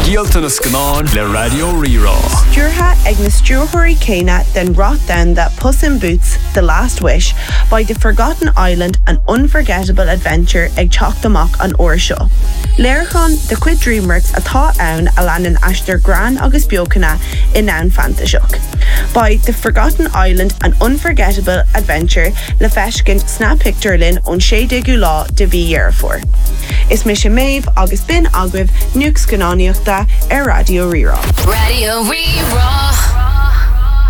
Díalta na scanán le Radio Rirá. Stúrtha ag na stúrthirí céine den rot down that Puss in Boots, The Last Wish by The Forgotten Island, an unforgettable adventure ag teacht amach an uair seo. Léirchan de cuid Dreamworks atá ann a leanan aistear gran agus beocanna in ann fantaseach. By The Forgotten Island, an unforgettable adventure le feiscin Snap Picturelin on 16 lá de bhí dhearfór. Is mis sé Maeve agus bin agribh nuac scanáíochta ar Radio Rirá. Radio Rirá.